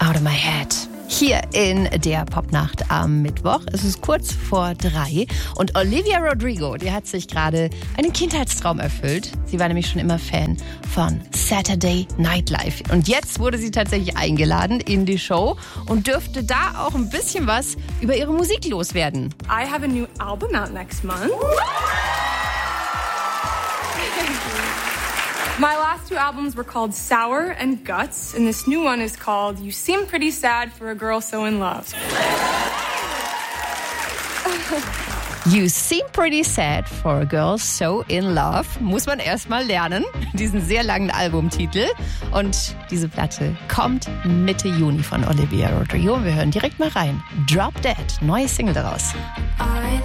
Out of My Head. Hier in der Popnacht am Mittwoch. Es ist kurz vor 3 und Olivia Rodrigo, die hat sich gerade einen Kindheitstraum erfüllt. Sie war nämlich schon immer Fan von Saturday Night Live. Und jetzt wurde sie tatsächlich eingeladen in die Show und dürfte da auch ein bisschen was über ihre Musik loswerden. I have a new album out next month. My last 2 albums were called Sour and Guts, and this new one is called You Seem Pretty Sad for a Girl So in Love. You Seem Pretty Sad for a Girl So in Love. Muss man erstmal lernen, diesen sehr langen Albumtitel. Und diese Platte kommt Mitte Juni von Olivia Rodrigo. Wir hören direkt mal rein. Drop Dead, neue Single daraus. I